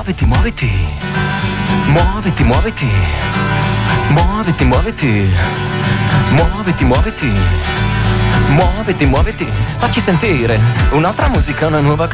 Muoviti, muoviti. Muoviti, muoviti. Muoviti, muoviti. Muoviti, muoviti. Muoviti, muoviti. Facci sentire un'altra musica, una nuova